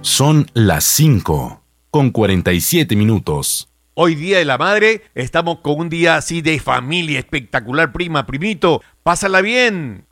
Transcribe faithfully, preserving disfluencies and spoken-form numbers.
Son las cinco, con cuarenta y siete minutos. Hoy Día de la Madre, estamos con un día así de familia espectacular, prima, primito. Pásala bien.